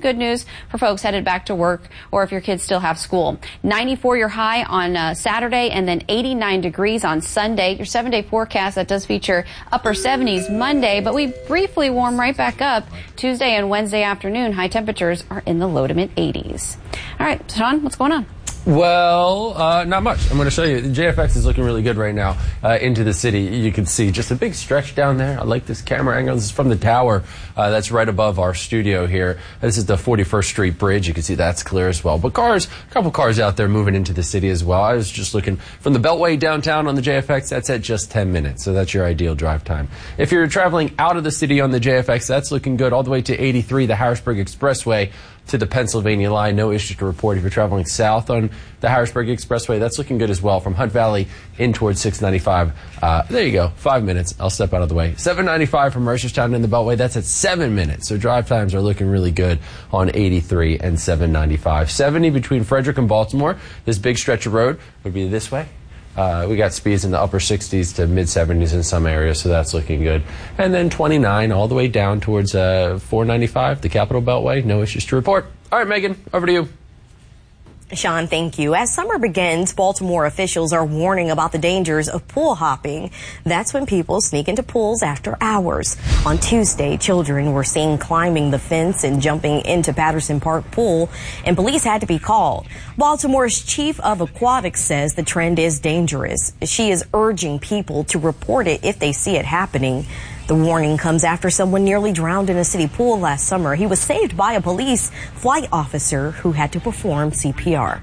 good news for folks headed back to work or if your kids still have school. 94 your high on Saturday and then 89 degrees on Sunday. Your 7-day forecast that does feature upper 70s Monday, but we briefly warm right back up Tuesday and Wednesday afternoon. High temperatures are in the low to mid 80s. All right, Sean, what's going on? Well, not much. I'm going to show you. JFX is looking really good right now into the city. You can see just a big stretch down there. I like this camera angle. This is from the tower that's right above our studio here. This is the 41st Street Bridge. You can see that's clear as well. But cars, a couple cars out there moving into the city as well. I was just looking from the Beltway downtown on the JFX. That's at just 10 minutes. So that's your ideal drive time. If you're traveling out of the city on the JFX, that's looking good all the way to 83, the Harrisburg Expressway, to the Pennsylvania line. No issues to report. If you're traveling south on the Harrisburg Expressway, that's looking good as well. From Hunt Valley in towards 695. There you go. 5 minutes. I'll step out of the way. 795 from Mercerstown in the Beltway. That's at 7 minutes. So drive times are looking really good on 83 and 795. 70 between Frederick and Baltimore. This big stretch of road would be this way. We got speeds in the upper 60s to mid 70s in some areas, so that's looking good. And then 29 all the way down towards 495, the Capitol Beltway. No issues to report. All right, Megan, over to you. Sean, thank you. As summer begins, Baltimore officials are warning about the dangers of pool hopping. That's when people sneak into pools after hours. On Tuesday, children were seen climbing the fence and jumping into Patterson Park Pool, and police had to be called. Baltimore's chief of aquatics says the trend is dangerous. She is urging people to report it if they see it happening. The warning comes after someone nearly drowned in a city pool last summer. He was saved by a police flight officer who had to perform CPR.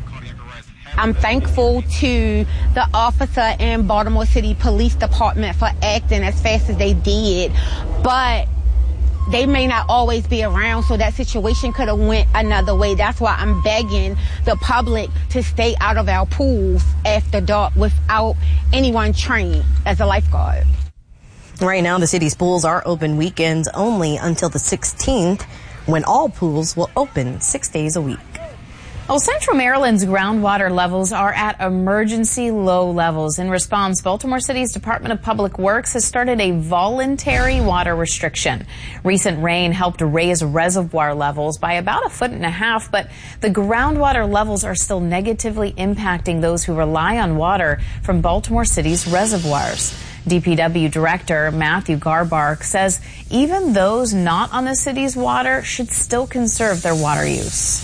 I'm thankful to the officer in Baltimore City Police Department for acting as fast as they did, but they may not always be around, so that situation could have went another way. That's why I'm begging the public to stay out of our pools after dark without anyone trained as a lifeguard. Right now, the city's pools are open weekends only until the 16th, when all pools will open 6 days a week. Well, Central Maryland's groundwater levels are at emergency low levels. In response, Baltimore City's Department of Public Works has started a voluntary water restriction. Recent rain helped raise reservoir levels by about 1.5 feet, but the groundwater levels are still negatively impacting those who rely on water from Baltimore City's reservoirs. DPW Director Matthew Garbark says even those not on the city's water should still conserve their water use.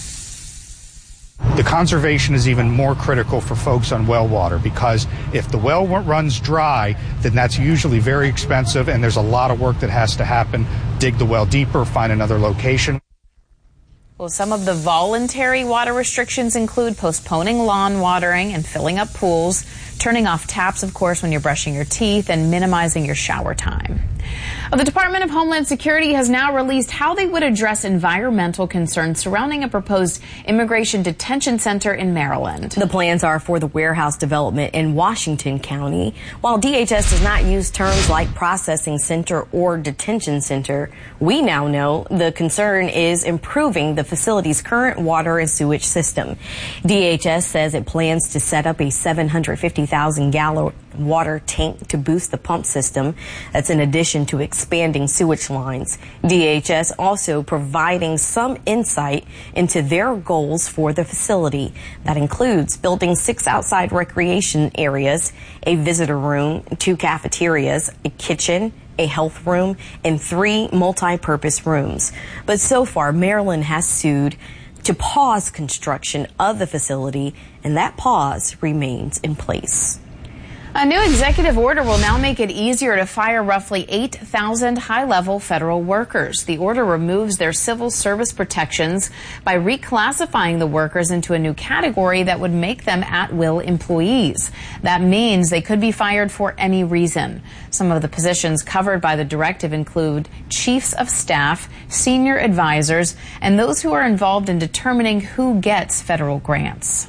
The conservation is even more critical for folks on well water, because if the well runs dry, then that's usually very expensive, and there's a lot of work that has to happen. Dig the well deeper, find another location. Well, some of the voluntary water restrictions include postponing lawn watering and filling up pools, turning off taps, of course, when you're brushing your teeth, and minimizing your shower time. The Department of Homeland Security has now released how they would address environmental concerns surrounding a proposed immigration detention center in Maryland. The plans are for the warehouse development in Washington County. While DHS does not use terms like processing center or detention center, we now know the concern is improving the facility's current water and sewage system. DHS says it plans to set up a 750,000-gallon water tank to boost the pump system. That's in addition to expanding sewage lines. DHS also providing some insight into their goals for the facility. That includes building 6 outside recreation areas, a visitor room, 2 cafeterias, a kitchen, a health room, and 3 multi-purpose rooms. But so far, Maryland has sued to pause construction of the facility, and that pause remains in place. A new executive order will now make it easier to fire roughly 8,000 high-level federal workers. The order removes their civil service protections by reclassifying the workers into a new category that would make them at-will employees. That means they could be fired for any reason. Some of the positions covered by the directive include chiefs of staff, senior advisors, and those who are involved in determining who gets federal grants.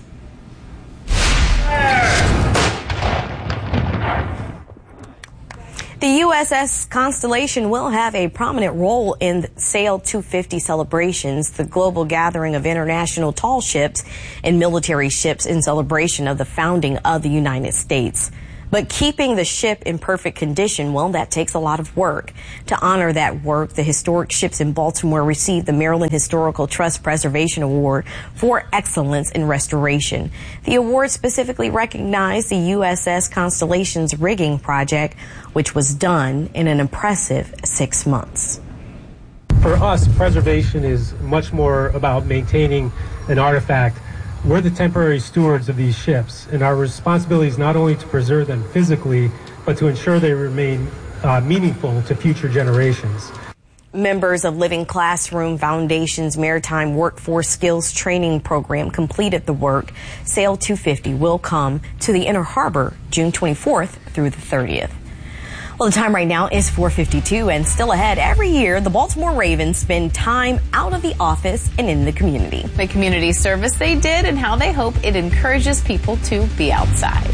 The USS Constellation will have a prominent role in Sail 250 celebrations, the global gathering of international tall ships and military ships in celebration of the founding of the United States. But keeping the ship in perfect condition, well, that takes a lot of work. To honor that work, the historic ships in Baltimore received the Maryland Historical Trust Preservation Award for Excellence in Restoration. The award specifically recognized the USS Constellation's rigging project, which was done in an impressive 6 months. For us, preservation is much more about maintaining an artifact. We're the temporary stewards of these ships, and our responsibility is not only to preserve them physically, but to ensure they remain meaningful to future generations. Members of Living Classroom Foundation's Maritime Workforce Skills Training Program completed the work. Sail 250 will come to the Inner Harbor June 24th through the 30th. Well, the time right now is 4:52, and still ahead, every year, the Baltimore Ravens spend time out of the office and in the community. The community service they did and how they hope it encourages people to be outside.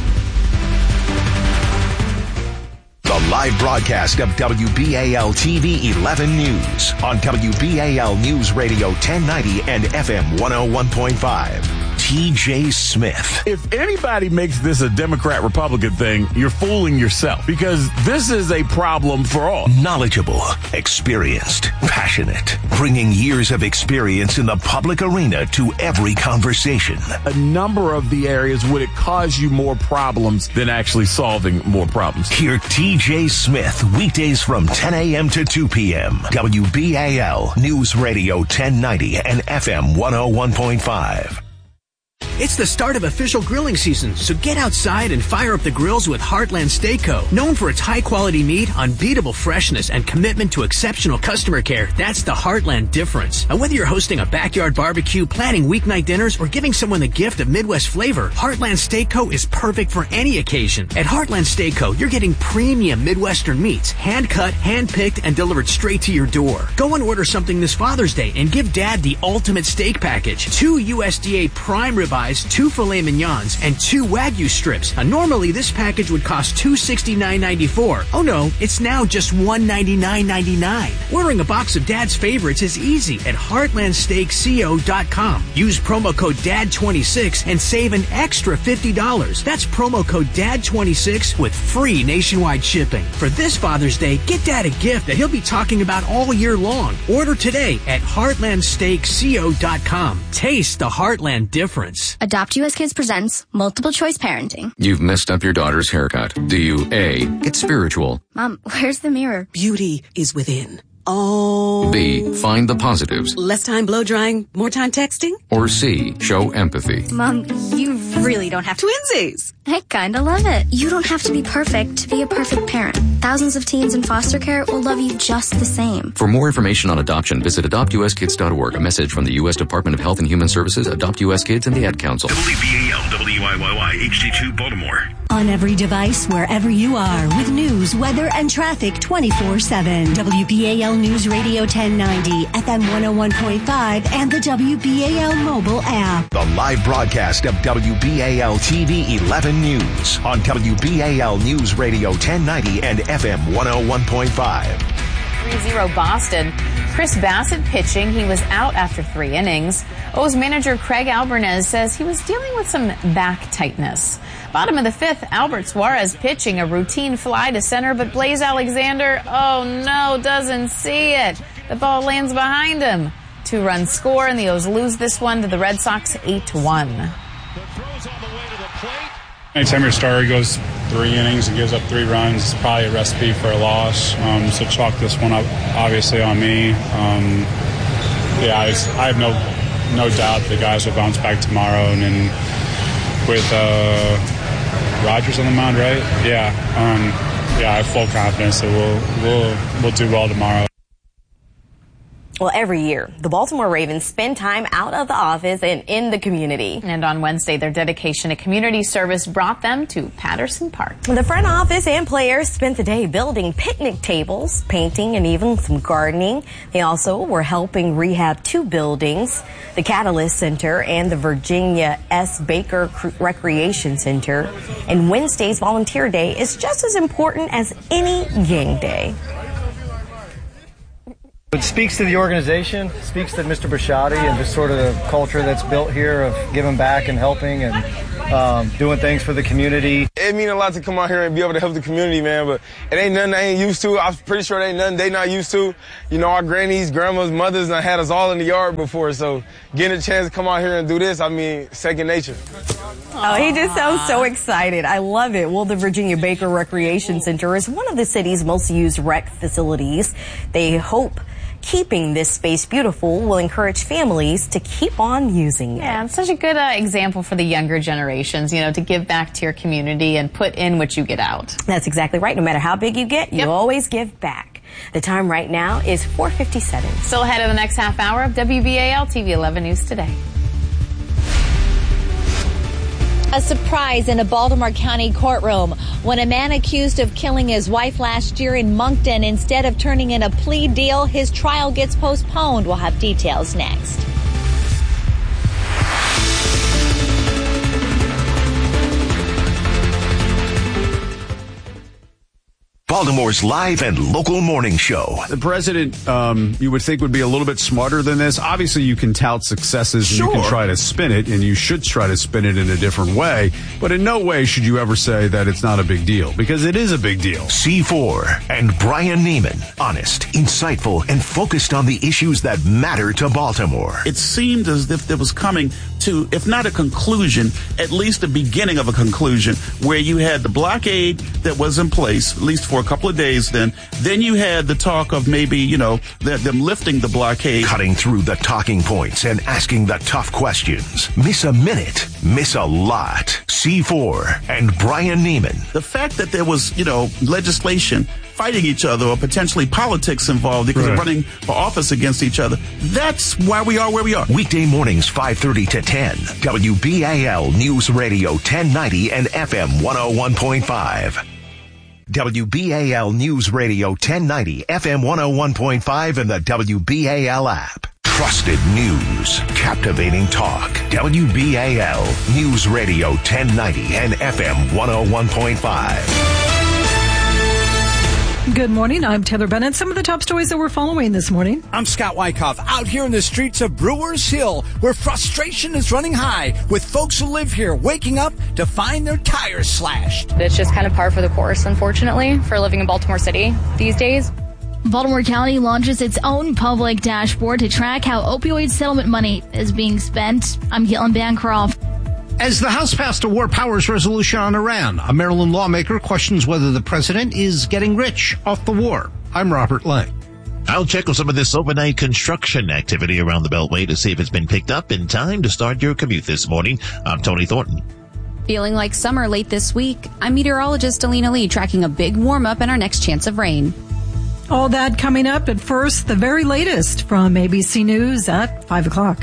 The live broadcast of WBAL TV 11 News on WBAL News Radio 1090 and FM 101.5. TJ Smith. If anybody makes this a Democrat-Republican thing, you're fooling yourself, because this is a problem for all. Knowledgeable, experienced, passionate, bringing years of experience in the public arena to every conversation. A number of the areas would it cause you more problems than actually solving more problems. Hear TJ Smith weekdays from 10 a.m. to 2 p.m. WBAL News Radio 1090 and FM 101.5. It's the start of official grilling season, so get outside and fire up the grills with Heartland Steak Co. Known for its high-quality meat, unbeatable freshness, and commitment to exceptional customer care, that's the Heartland difference. Now, whether you're hosting a backyard barbecue, planning weeknight dinners, or giving someone the gift of Midwest flavor, Heartland Steak Co. is perfect for any occasion. At Heartland Steak Co., you're getting premium Midwestern meats, hand-cut, hand-picked, and delivered straight to your door. Go and order something this Father's Day and give Dad the ultimate steak package. 2 USDA prime ribeyes, 2 filet mignons, and 2 Wagyu strips. Now, normally this package would cost $269.94. Oh no, it's now just $199.99. Ordering a box of Dad's favorites is easy at heartlandsteakco.com. Use promo code DAD26 and save an extra $50. That's promo code DAD26 with free nationwide shipping. For this Father's Day, get Dad a gift that he'll be talking about all year long. Order today at heartlandsteakco.com. Taste the Heartland difference. Adopt US Kids presents Multiple Choice Parenting. You've messed up your daughter's haircut. Do you A, get spiritual? Mom, where's the mirror? Beauty is within. Oh. B, find the positives. Less time blow drying, more time texting? Or C, show empathy. Mom, you really don't have to. Twinsies! I kinda love it. You don't have to be perfect to be a perfect parent. Thousands of teens in foster care will love you just the same. For more information on adoption, visit adoptuskids.org. A message from the U.S. Department of Health and Human Services, Adopt U.S. Kids, and the Ad Council. WBAL, WYYY, HD2 Baltimore. On every device, wherever you are, with news, weather, and traffic 24/7. WBAL News Radio 1090, FM 101.5, and the WBAL mobile app. The live broadcast of WBAL TV 11 News on WBAL News Radio 1090 and FM 101.5. 3-0 Boston. Chris Bassett pitching. He was out after 3 innings. O's manager Craig Albernez says he was dealing with some back tightness. Bottom of the 5th, Albert Suarez pitching a routine fly to center, but Blaze Alexander, oh no, doesn't see it. The ball lands behind him. 2-run score, and the O's lose this one to the Red Sox 8-1. Anytime your starter goes 3 innings and gives up 3 runs, it's probably a recipe for a loss. So chalk this one up, obviously, on me. I have no doubt the guys will bounce back tomorrow, and then with Rogers on the mound, right? I have full confidence that we'll do well tomorrow. Well, every year, the Baltimore Ravens spend time out of the office and in the community. And on Wednesday, their dedication to community service brought them to Patterson Park. The front office and players spent the day building picnic tables, painting, and even some gardening. They also were helping rehab 2 buildings, the Catalyst Center and the Virginia S. Baker Recreation Center. And Wednesday's Volunteer Day is just as important as any game day. It speaks to the organization, speaks to Mr. Bisciotti and just sort of the culture that's built here of giving back and helping and doing things for the community. it means a lot to come out here and be able to help the community, man, but it ain't nothing I ain't used to. I'm pretty sure it ain't nothing they not used to. You know, our grannies, grandmas, mothers done had us all in the yard before, so getting a chance to come out here and do this, I mean, second nature. Oh, he just sounds so excited. I love it. Well, the Virginia Baker Recreation Center is one of the city's most used rec facilities. They hope keeping this space beautiful will encourage families to keep on using it. Yeah, it's such a good example for the younger generations, you know, to give back to your community and put in what you get out. That's exactly right. No matter how big you get, you always give back. The time right now is 4:57. Still ahead of the next half hour of WBAL TV 11 News Today. A surprise in a Baltimore County courtroom when a man accused of killing his wife last year in Moncton, instead of turning in a plea deal, his trial gets postponed. We'll have details next. Baltimore's live and local morning show. The president, you would think, would be a little bit smarter than this. Obviously, you can tout successes and you can try to spin it, and you should try to spin it in a different way. But in no way should you ever say that it's not a big deal, because it is a big deal. C4 and Brian Neiman. Honest, insightful, and focused on the issues that matter to Baltimore. It seemed as if there was coming to, if not a conclusion, at least the beginning of a conclusion, where you had the blockade that was in place, at least for a couple of days then you had the talk of maybe, you know, them lifting the blockade. Cutting through the talking points and asking the tough questions. Miss a minute, miss a lot. C4 and Brian Neiman. The fact that there was, you know, legislation fighting each other or potentially politics involved because of running for office against each other, that's why we are where we are. Weekday mornings 5:30 to 10. WBAL News Radio 1090 and FM 101.5. WBAL News Radio 1090, FM 101.5, and the WBAL app. Trusted news, captivating talk. WBAL News Radio 1090 and FM 101.5. Good morning. I'm Taylor Bennett. Some of the top stories that we're following this morning. I'm Scott Wyckoff, out here in the streets of Brewers Hill, where frustration is running high with folks who live here waking up to find their tires slashed. It's just kind of par for the course, unfortunately, for living in Baltimore City these days. Baltimore County launches its own public dashboard to track how opioid settlement money is being spent. I'm Caitlin Bancroft. As the House passed a war powers resolution on Iran, a Maryland lawmaker questions whether the president is getting rich off the war. I'm Robert Lang. I'll check on some of this overnight construction activity around the Beltway to see if it's been picked up in time to start your commute this morning. I'm Tony Thornton. Feeling like summer late this week? I'm meteorologist Alina Lee, tracking a big warm-up and our next chance of rain. All that coming up, but first, the very latest from ABC News at 5 o'clock.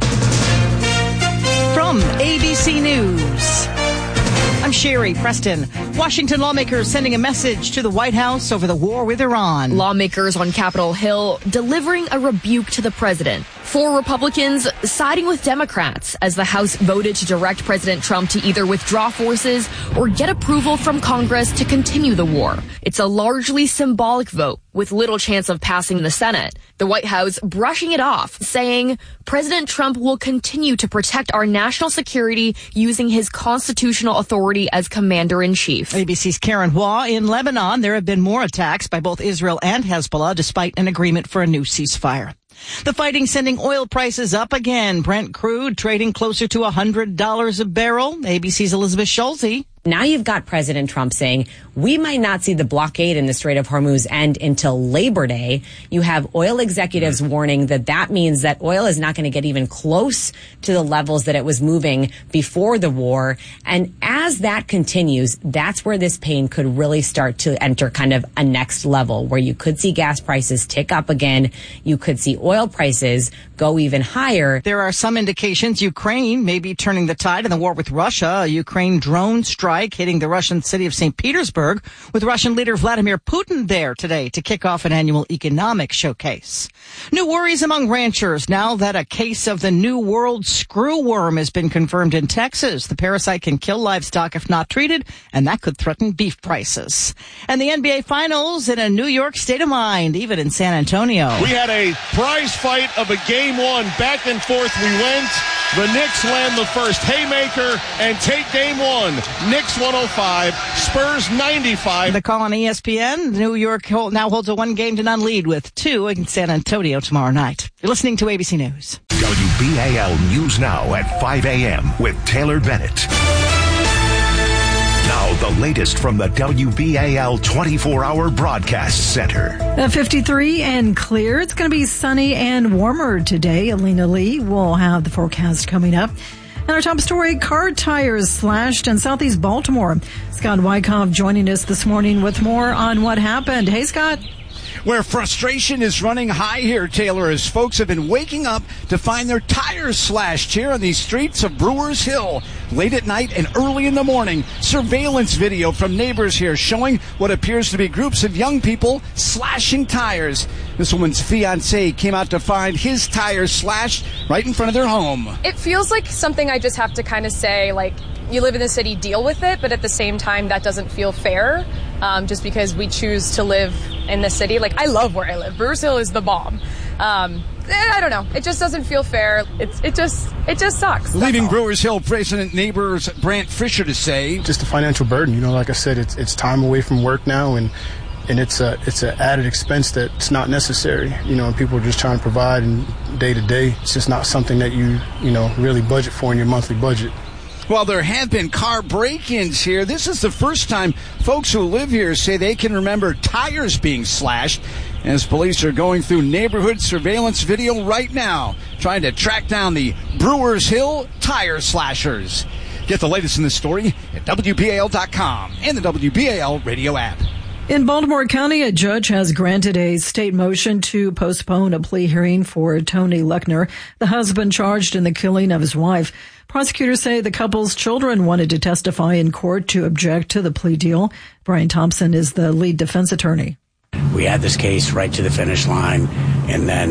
From ABC News, I'm Sherry Preston. Washington lawmakers sending a message to the White House over the war with Iran. Lawmakers on Capitol Hill delivering a rebuke to the president. 4 Republicans siding with Democrats as the House voted to direct President Trump to either withdraw forces or get approval from Congress to continue the war. It's a largely symbolic vote with little chance of passing the Senate. The White House brushing it off, saying President Trump will continue to protect our national security using his constitutional authority as commander-in-chief. ABC's Karen Waugh. In Lebanon, there have been more attacks by both Israel and Hezbollah despite an agreement for a new ceasefire. The fighting sending oil prices up again. Brent crude trading closer to $100 a barrel. ABC's Elizabeth Schulte. Now you've got President Trump saying we might not see the blockade in the Strait of Hormuz end until Labor Day. You have oil executives warning that means that oil is not going to get even close to the levels that it was moving before the war. And as that continues, that's where this pain could really start to enter kind of a next level where you could see gas prices tick up again. You could see oil prices go even higher. There are some indications Ukraine may be turning the tide in the war with Russia. A Ukraine drone strike hitting the Russian city of St. Petersburg, with Russian leader Vladimir Putin there today to kick off an annual economic showcase. New worries among ranchers now that a case of the New World screwworm has been confirmed in Texas. The parasite can kill livestock if not treated, and that could threaten beef prices. And the NBA Finals in a New York state of mind, even in San Antonio. We had a prize fight of a game one. Back and forth we went. The Knicks land the first haymaker and take game one. Knicks 105, Spurs 95. The call on ESPN. New York now holds a 1-0 lead with 2 against San Antonio tomorrow night. You're listening to ABC News. WBAL News Now at 5 a.m. with Taylor Bennett. Now, the latest from the WBAL 24-hour broadcast center. 53 and clear. It's going to be sunny and warmer today. Alina Lee will have the forecast coming up. And our top story, car tires slashed in southeast Baltimore. Scott Wyckoff joining us this morning with more on what happened. Hey, Scott. Where frustration is running high here, Taylor, as folks have been waking up to find their tires slashed here on these streets of Brewers Hill. Late at night and early in the morning, surveillance video from neighbors here showing what appears to be groups of young people slashing tires. This woman's fiancé came out to find his tires slashed right in front of their home. It feels like something I just have to kind of say, like, you live in the city, deal with it, but at the same time, that doesn't feel fair, just because we choose to live in the city. Like, I love where I live. Brewers Hill is the bomb. I don't know. It just doesn't feel fair. It just sucks. Leaving Brewers Hill, President Neighbors Brant Fisher to say, just a financial burden. You know, like I said, it's time away from work now, and it's an added expense that's not necessary. You know, and people are just trying to provide, and day to day, it's just not something that you really budget for in your monthly budget. While there have been car break-ins here, this is the first time folks who live here say they can remember tires being slashed, as police are going through neighborhood surveillance video right now, trying to track down the Brewers Hill tire slashers. Get the latest in this story at WBAL.com and the WBAL radio app. In Baltimore County, a judge has granted a state motion to postpone a plea hearing for Tony Lechner, the husband charged in the killing of his wife. Prosecutors say the couple's children wanted to testify in court to object to the plea deal. Brian Thompson is the lead defense attorney. We had this case right to the finish line, and then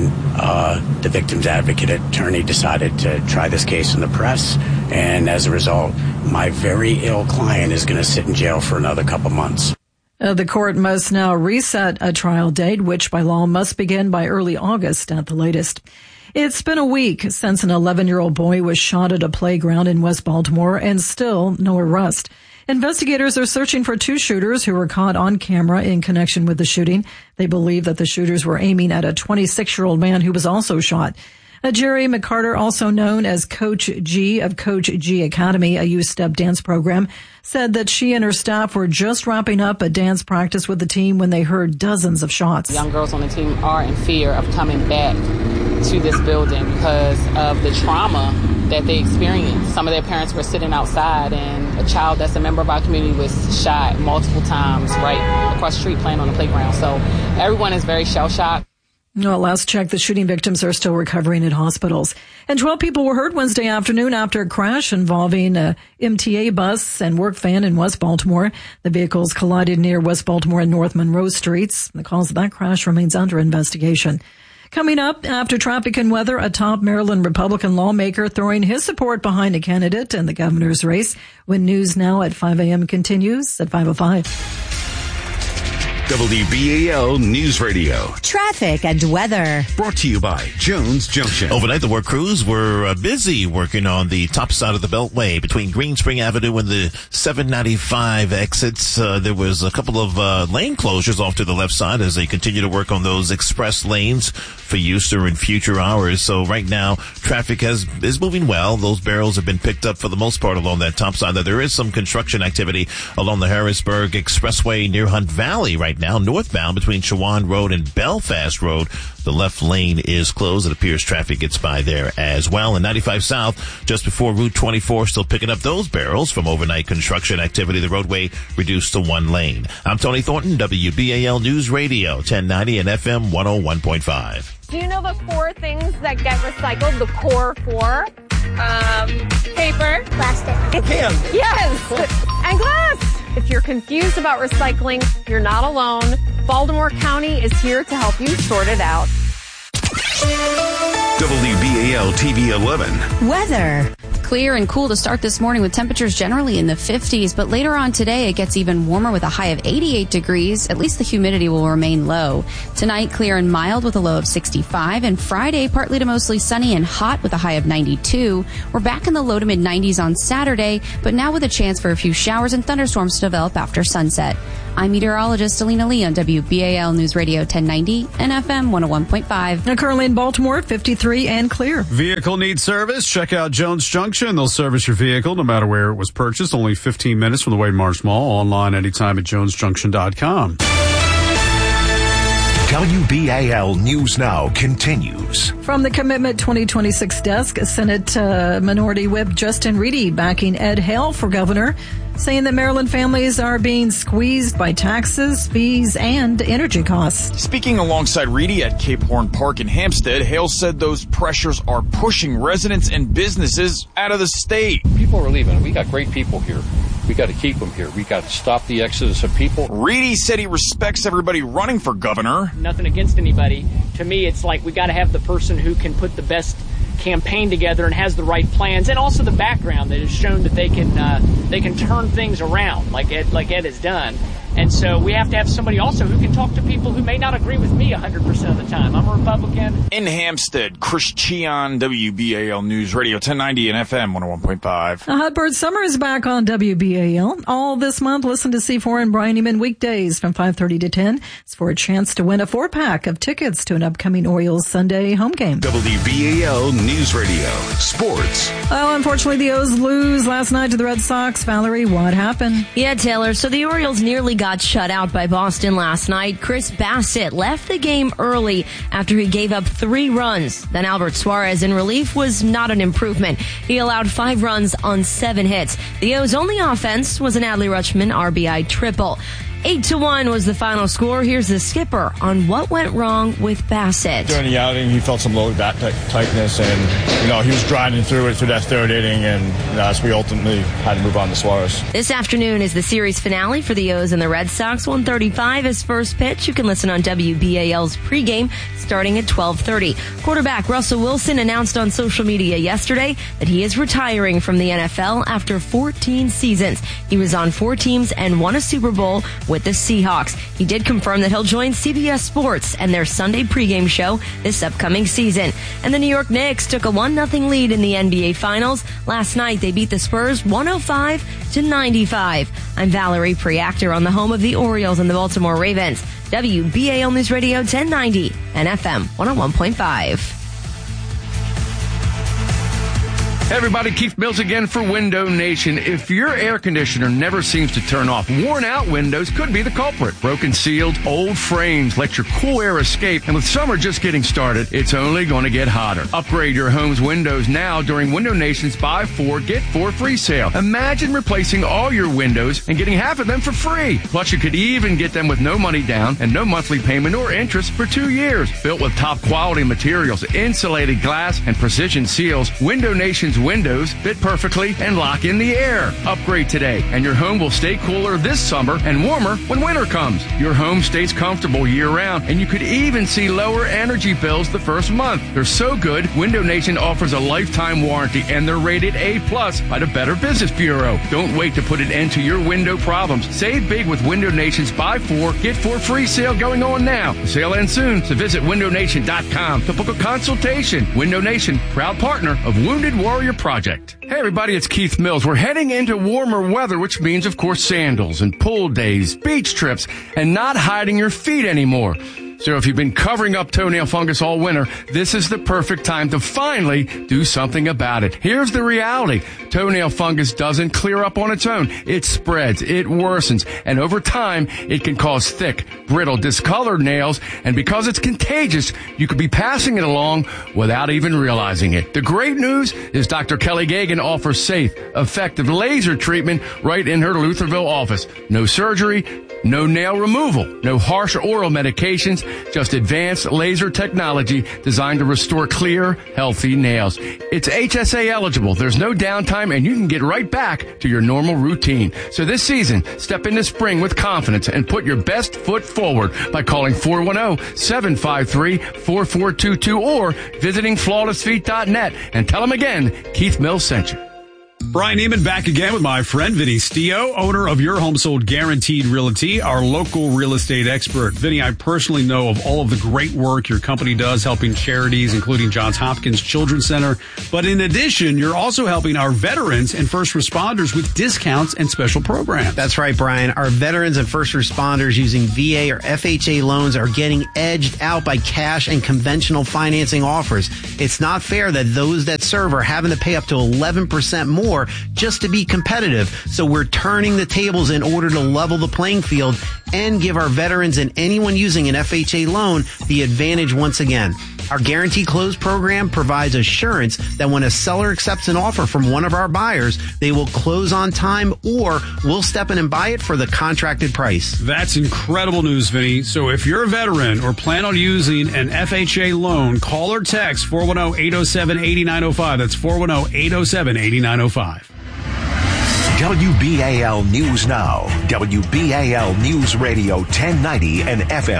the victim's advocate attorney decided to try this case in the press, and as a result, my very ill client is going to sit in jail for another couple months. The court must now reset a trial date, which by law must begin by early August at the latest. It's been a week since an 11-year-old boy was shot at a playground in West Baltimore, and still no arrest. Investigators are searching for 2 shooters who were caught on camera in connection with the shooting. They believe that the shooters were aiming at a 26-year-old man who was also shot. Jerry McCarter, also known as Coach G of Coach G Academy, a youth step dance program, said that she and her staff were just wrapping up a dance practice with the team when they heard dozens of shots. Young girls on the team are in fear of coming back to this building because of the trauma that they experienced. Some of their parents were sitting outside, and a child that's a member of our community was shot multiple times right across the street playing on the playground. So everyone is very shell-shocked. Well, last check, the shooting victims are still recovering in hospitals. And 12 people were hurt Wednesday afternoon after a crash involving a MTA bus and work van in West Baltimore. The vehicles collided near West Baltimore and North Monroe Streets. The cause of that crash remains under investigation. Coming up after traffic and weather, a top Maryland Republican lawmaker throwing his support behind a candidate in the governor's race. When News Now at 5 a.m. continues at 5:05. WBAL News Radio. Traffic and weather. Brought to you by Jones Junction. Overnight, the work crews were busy working on the top side of the Beltway between Green Spring Avenue and the 795 exits. There was a couple of lane closures off to the left side as they continue to work on those express lanes for use during future hours. So right now, traffic is moving well. Those barrels have been picked up for the most part along that top side. There is some construction activity along the Harrisburg Expressway near Hunt Valley right now, northbound between Shawan Road and Belfast Road. The left lane is closed. It appears traffic gets by there as well. And 95 South, just before Route 24, still picking up those barrels from overnight construction activity. The roadway reduced to 1 lane. I'm Tony Thornton, WBAL News Radio, 1090 and FM 101.5. Do you know the 4 things that get recycled? The core 4? Paper. Plastic. And pen. Yes. And glass. If you're confused about recycling, you're not alone. Baltimore County is here to help you sort it out. WBAL TV 11. Weather. clear and cool to start this morning with temperatures generally in the 50s, but later on today it gets even warmer with a high of 88 degrees. At least the humidity will remain low. Tonight, clear and mild with a low of 65, and Friday, partly to mostly sunny and hot with a high of 92. We're back in the low to mid 90s on Saturday, but now with a chance for a few showers and thunderstorms to develop after sunset. I'm meteorologist Alina Lee on WBAL News Radio 1090 and FM 101.5. Now currently in Baltimore, 53 and clear. Vehicle needs service? Check out Jones Junction. They'll service your vehicle no matter where it was purchased. Only 15 minutes from the Wade Marsh Mall. Online anytime at jonesjunction.com. WBAL News Now continues. From the Commitment 2026 desk, Senate Minority Whip Justin Reedy backing Ed Hale for governor, saying that Maryland families are being squeezed by taxes, fees, and energy costs. Speaking alongside Reedy at Cape Horn Park in Hampstead, Hale said those pressures are pushing residents and businesses out of the state. People are leaving. We got great people here. We got to keep them here. We got to stop the exodus of people. Reedy said he respects everybody running for governor. Nothing against anybody. To me, it's like we got to have the person who can put the best campaign together and has the right plans, and also the background that has shown that they can turn things around, like Ed has done. And so we have to have somebody also who can talk to people who may not agree with me 100% of the time. I'm a Republican. In Hampstead, Chris Cheon, WBAL News Radio 1090 and FM 101.5. The Hot Bird Summer is back on WBAL. All this month, listen to C4 and Brian Eman weekdays from 5:30 to 10. It's for a chance to win a 4-pack of tickets to an upcoming Orioles Sunday home game. WBAL News Radio Sports. Well, unfortunately, the O's lose last night to the Red Sox. Valerie, what happened? Yeah, Taylor. So the Orioles nearly got shut out by Boston last night. Chris Bassett left the game early after he gave up 3 runs. Then Albert Suarez in relief was not an improvement. He allowed 5 runs on 7 hits. The O's only offense was an Adley Rutschman RBI triple. 8-1 was the final score. Here's the skipper on what went wrong with Bassett. During the outing, he felt some lower back tightness, and he was grinding through that 3rd inning, and so we ultimately had to move on to Suarez. This afternoon is the series finale for the O's and the Red Sox. 1:35 is first pitch. You can listen on WBAL's pregame starting at 12:30. Quarterback Russell Wilson announced on social media yesterday that he is retiring from the NFL after 14 seasons. He was on 4 teams and won a Super Bowl with the Seahawks. He did confirm that he'll join CBS Sports and their Sunday pregame show this upcoming season. And the New York Knicks took a 1-0 lead in the NBA Finals. Last night, they beat the Spurs 105-95. I'm Valerie Preactor on the home of the Orioles and the Baltimore Ravens. WBAL News Radio 1090 and FM 101.5. Hey everybody, Keith Mills again for Window Nation. If your air conditioner never seems to turn off, worn out windows could be the culprit. Broken seals, old frames let your cool air escape, and with summer just getting started, it's only going to get hotter. Upgrade your home's windows now during Window Nation's Buy 4, Get 4 free sale. Imagine replacing all your windows and getting half of them for free. Plus, you could even get them with no money down and no monthly payment or interest for 2 years. Built with top quality materials, insulated glass, and precision seals, Window Nation's windows fit perfectly and lock in the air. Upgrade today, and your home will stay cooler this summer and warmer when winter comes. Your home stays comfortable year-round, and you could even see lower energy bills the first month. They're so good, Window Nation offers a lifetime warranty, and they're rated A+ by the Better Business Bureau. Don't wait to put an end to your window problems. Save big with Window Nation's Buy 4, Get 4 free sale going on now. The sale ends soon, so visit windownation.com to book a consultation. Window Nation, proud partner of Wounded Warrior Project. Hey everybody, it's Keith Mills. We're heading into warmer weather, which means, of course, sandals and pool days, beach trips, and not hiding your feet anymore. So if you've been covering up toenail fungus all winter, this is the perfect time to finally do something about it. Here's the reality. Toenail fungus doesn't clear up on its own. It spreads, it worsens, and over time, it can cause thick, brittle, discolored nails, and because it's contagious, you could be passing it along without even realizing it. The great news is Dr. Kelly Gagan offers safe, effective laser treatment right in her Lutherville office. No surgery, no nail removal, no harsh oral medications, just advanced laser technology designed to restore clear, healthy nails. It's HSA eligible. There's no downtime, and you can get right back to your normal routine. So this season, step into spring with confidence and put your best foot forward by calling 410-753-4422 or visiting flawlessfeet.net and tell them again, Keith Mills sent you. Brian Neiman back again with my friend Vinny Stio, owner of Your Home Sold Guaranteed Realty, our local real estate expert. Vinny, I personally know of all of the great work your company does helping charities, including Johns Hopkins Children's Center. But in addition, you're also helping our veterans and first responders with discounts and special programs. That's right, Brian. Our veterans and first responders using VA or FHA loans are getting edged out by cash and conventional financing offers. It's not fair that those that serve are having to pay up to 11% more just to be competitive. So we're turning the tables in order to level the playing field and give our veterans and anyone using an FHA loan the advantage once again. Our Guarantee Close program provides assurance that when a seller accepts an offer from one of our buyers, they will close on time or we'll step in and buy it for the contracted price. That's incredible news, Vinny. So if you're a veteran or plan on using an FHA loan, call or text 410-807-8905. That's 410-807-8905. WBAL News Now, WBAL News Radio 1090 and FM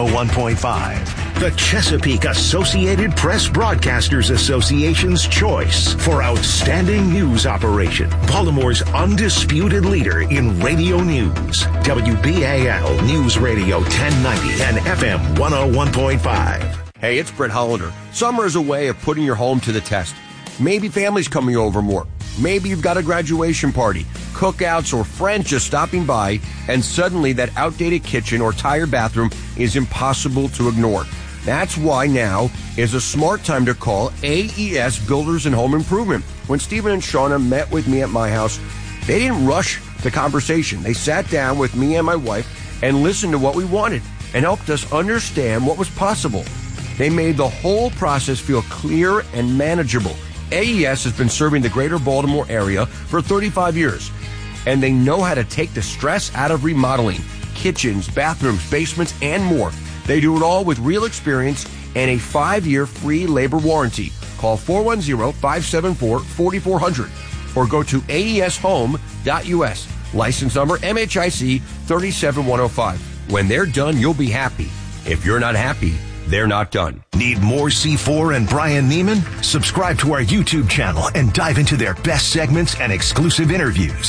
101.5. The Chesapeake Associated Press Broadcasters Association's choice for outstanding news operation. Baltimore's undisputed leader in radio news. WBAL News Radio 1090 and FM 101.5. Hey, it's Brett Hollander. Summer is a way of putting your home to the test. Maybe family's coming over more. Maybe you've got a graduation party, cookouts, or friends just stopping by, and suddenly that outdated kitchen or tired bathroom is impossible to ignore. That's why now is a smart time to call AES Builders and Home Improvement. When Stephen and Shauna met with me at my house, they didn't rush the conversation. They sat down with me and my wife and listened to what we wanted and helped us understand what was possible. They made the whole process feel clear and manageable. AES has been serving the greater Baltimore area for 35 years, and they know how to take the stress out of remodeling, kitchens, bathrooms, basements, and more. They do it all with real experience and a 5-year free labor warranty. Call 410-574-4400 or go to aeshome.us. License number MHIC 37105. When they're done, you'll be happy. If you're not happy, they're not done. Need more C4 and Brian Neiman? Subscribe to our YouTube channel and dive into their best segments and exclusive interviews.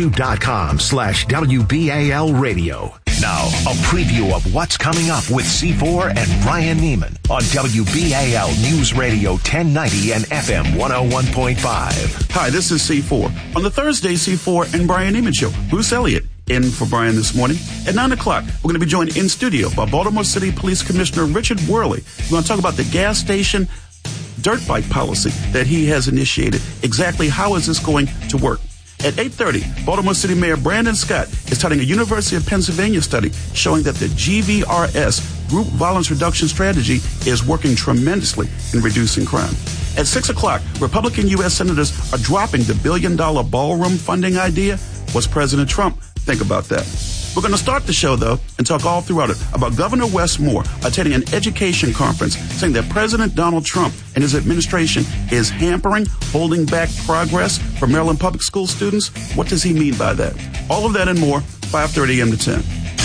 YouTube.com/WBAL Radio. Now, a preview of what's coming up with C4 and Brian Neiman on WBAL News Radio 1090 and FM 101.5. Hi, this is C4. On the Thursday C4 and Brian Neiman Show, Bruce Elliott in for Brian this morning. At 9 o'clock, we're going to be joined in studio by Baltimore City Police Commissioner Richard Worley. We're going to talk about the gas station dirt bike policy that he has initiated. Exactly how is this going to work? At 8:30, Baltimore City Mayor Brandon Scott is touting a University of Pennsylvania study showing that the GVRS, Group Violence Reduction Strategy, is working tremendously in reducing crime. At 6 o'clock, Republican U.S. senators are dropping the billion-dollar ballroom funding idea. What's President Trump think about that? We're going to start the show, though, and talk all throughout it about Governor Wes Moore attending an education conference saying that President Donald Trump and his administration is hampering, holding back progress for Maryland public school students. What does he mean by that? All of that and more, 5:30 a.m. to 10.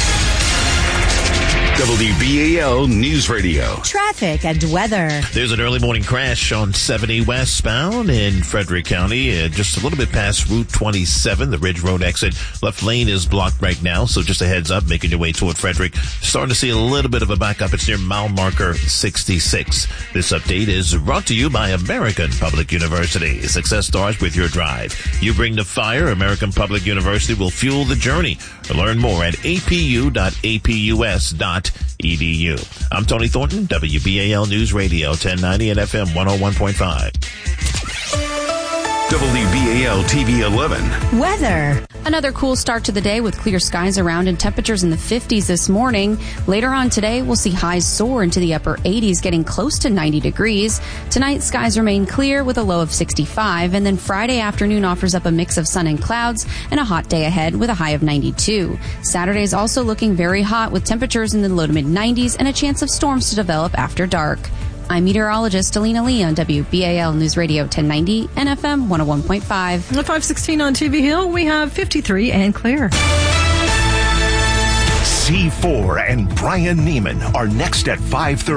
WBAL News Radio. Traffic and weather. There's an early morning crash on 70 westbound in Frederick County, just a little bit past Route 27, the Ridge Road exit. Left lane is blocked right now, so just a heads up, making your way toward Frederick. Starting to see a little bit of a backup. It's near mile marker 66. This update is brought to you by American Public University. Success starts with your drive. You bring the fire. American Public University will fuel the journey. Learn more at apu.apus.edu. I'm Tony Thornton, WBAL News Radio 1090 and FM 101.5. WBAL TV 11. Weather. Another cool start to the day with clear skies around and temperatures in the 50s this morning. Later on today, we'll see highs soar into the upper 80s, getting close to 90 degrees. Tonight, skies remain clear with a low of 65, and then Friday afternoon offers up a mix of sun and clouds and a hot day ahead with a high of 92. Saturday is also looking very hot with temperatures in the low to mid 90s and a chance of storms to develop after dark. I'm meteorologist Alina Lee on WBAL News Radio 1090 and FM 101.5. At 516 on TV Hill, we have 53 and clear. C4 and Brian Neiman are next at 5:30.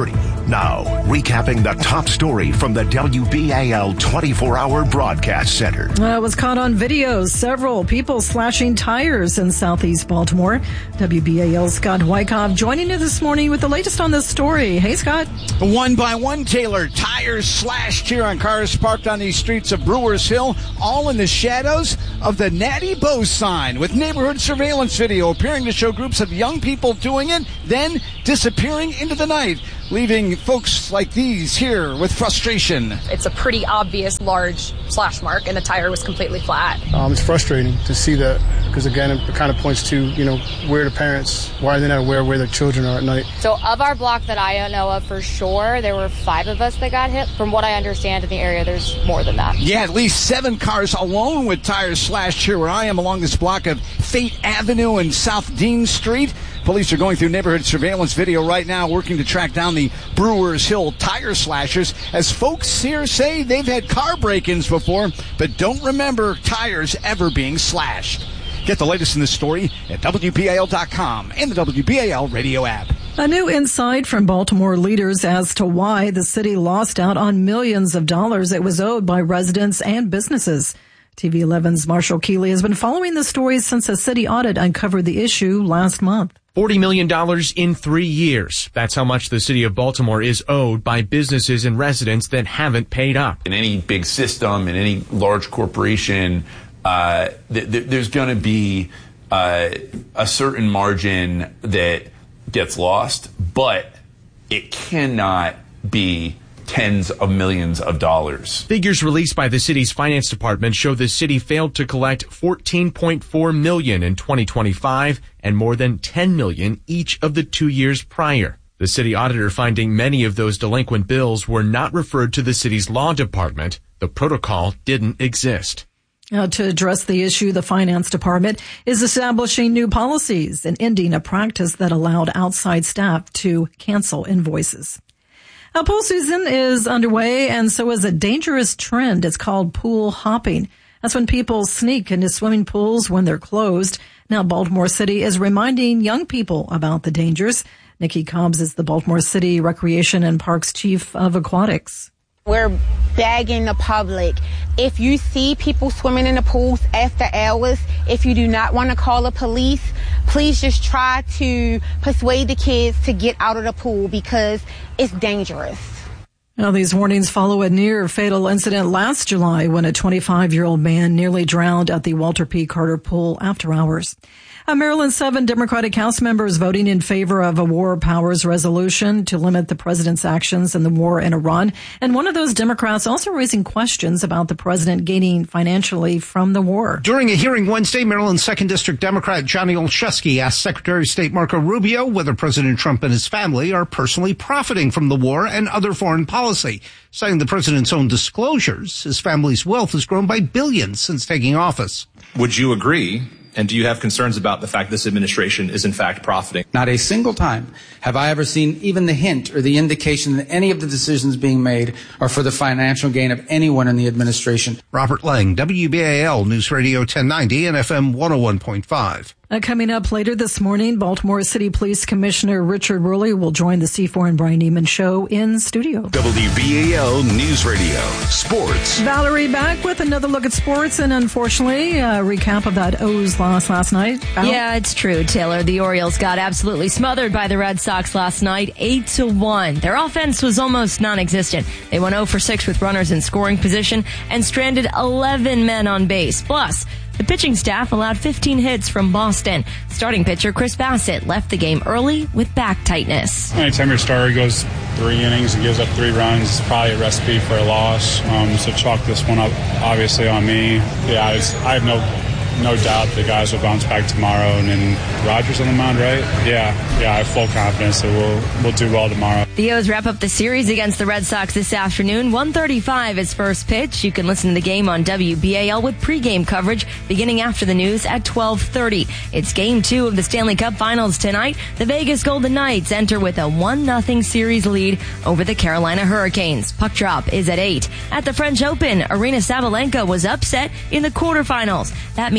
Now, recapping the top story from the WBAL 24-hour broadcast center. It was caught on video. Several people slashing tires in southeast Baltimore. WBAL's Scott Wyckoff joining you this morning with the latest on this story. Hey, Scott. One by one, Taylor. Tires slashed here on cars parked on these streets of Brewers Hill, all in the shadows of the Natty Bo sign, with neighborhood surveillance video appearing to show groups of young people doing it, then disappearing into the night, leaving folks like these here with frustration. It's a pretty obvious large slash mark, and the tire was completely flat. It's frustrating to see that because, again, it kind of points to, where the parents, why are they not aware where their children are at night? So of our block that I know of for sure, there were 5 of us that got hit. From what I understand in the area, there's more than that. Yeah, at least 7 cars alone with tires slashed here where I am along this block of Fate Avenue and South Dean Street. Police are going through neighborhood surveillance video right now, working to track down the Brewers Hill tire slashers, as folks here say they've had car break-ins before, but don't remember tires ever being slashed. Get the latest in this story at WBAL.com and the WBAL radio app. A new insight from Baltimore leaders as to why the city lost out on millions of dollars it was owed by residents and businesses. TV 11's Marshall Keeley has been following the story since a city audit uncovered the issue last month. $40 million in 3 years. That's how much the city of Baltimore is owed by businesses and residents that haven't paid up. In any big system, in any large corporation, there's going to be a certain margin that gets lost, but it cannot be tens of millions of dollars. Figures released by the city's finance department show the city failed to collect $14.4 million in 2025 and more than $10 million each of the 2 years prior. The city auditor finding many of those delinquent bills were not referred to the city's law department. The protocol didn't exist. Now, to address the issue, the finance department is establishing new policies and ending a practice that allowed outside staff to cancel invoices. Now, pool season is underway, and so is a dangerous trend. It's called pool hopping. That's when people sneak into swimming pools when they're closed. Now, Baltimore City is reminding young people about the dangers. Nikki Cobbs is the Baltimore City Recreation and Parks Chief of Aquatics. We're begging the public, if you see people swimming in the pools after hours, if you do not want to call the police, please just try to persuade the kids to get out of the pool because it's dangerous. Now, these warnings follow a near fatal incident last July when a 25-year-old man nearly drowned at the Walter P. Carter Pool after hours. Maryland's 7 Democratic House members voting in favor of a war powers resolution to limit the president's actions in the war in Iran. And one of those Democrats also raising questions about the president gaining financially from the war. During a hearing Wednesday, Maryland's 2nd District Democrat Johnny Olszewski asked Secretary of State Marco Rubio whether President Trump and his family are personally profiting from the war and other foreign policy. Citing the president's own disclosures, his family's wealth has grown by billions since taking office. Would you agree? And do you have concerns about the fact this administration is in fact profiting? Not a single time have I ever seen even the hint or the indication that any of the decisions being made are for the financial gain of anyone in the administration. Robert Lang, WBAL News Radio 1090 and FM 101.5. Coming up later this morning, Baltimore City Police Commissioner Richard Worley will join the C4 and Brian Neiman show in studio. WBAL News Radio Sports. Valerie back with another look at sports, and unfortunately, a recap of that O's loss last night. Yeah, it's true, Taylor. The Orioles got absolutely smothered by the Red Sox last night, 8-1. Their offense was almost non-existent. They went 0 for 6 with runners in scoring position and stranded 11 men on base. Plus, the pitching staff allowed 15 hits from Boston. Starting pitcher Chris Bassett left the game early with back tightness. Anytime your starter goes 3 innings and gives up 3 runs, it's probably a recipe for a loss. So chalk this one up, obviously, on me. Yeah, I have no doubt the guys will bounce back tomorrow. And then Rogers on the mound, right? Yeah, I have full confidence that we'll do well tomorrow. The O's wrap up the series against the Red Sox this afternoon. 1:35 is first pitch. You can listen to the game on WBAL with pregame coverage beginning after the news at 12:30. It's Game 2 of the Stanley Cup Finals tonight. The Vegas Golden Knights enter with a 1-0 series lead over the Carolina Hurricanes. Puck drop is at 8. At the French Open, Aryna Sabalenka was upset in the quarterfinals. That means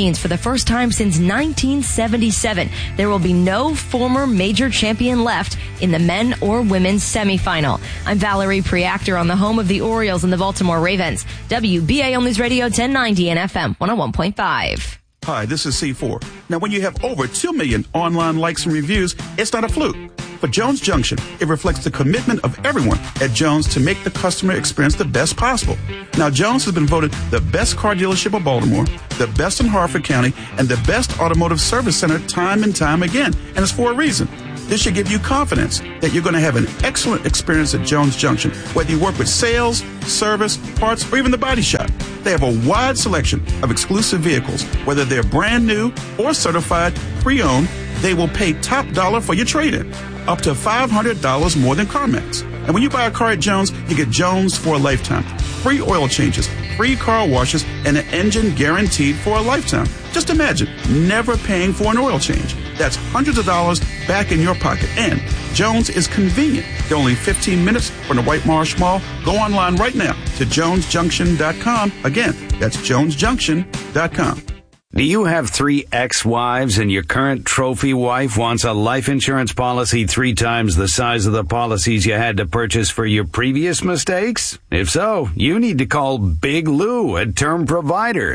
champions for the first time since 1977. There will be no former major champion left in the men or women's semifinal. I'm Valerie Preactor on the home of the Orioles and the Baltimore Ravens. WBAL News Radio 1090 and FM 101.5. Hi, this is C4. Now, when you have over 2 million online likes and reviews, it's not a fluke. For Jones Junction, it reflects the commitment of everyone at Jones to make the customer experience the best possible. Now, Jones has been voted the best car dealership of Baltimore, the best in Harford County, and the best automotive service center time and time again. And it's for a reason. This should give you confidence that you're going to have an excellent experience at Jones Junction, whether you work with sales, service, parts, or even the body shop. They have a wide selection of exclusive vehicles, whether they're brand new or certified pre-owned. They will pay top dollar for your trade-in, up to $500 more than CarMax. And when you buy a car at Jones, you get Jones for a lifetime. Free oil changes, free car washes, and an engine guaranteed for a lifetime. Just imagine never paying for an oil change. That's hundreds of dollars back in your pocket. And Jones is convenient. They're only 15 minutes from the White Marsh Mall. Go online right now to jonesjunction.com. Again, that's jonesjunction.com. Do you have 3 ex-wives and your current trophy wife wants a life insurance policy 3 times the size of the policies you had to purchase for your previous mistakes? If so, you need to call Big Lou at Term Provider,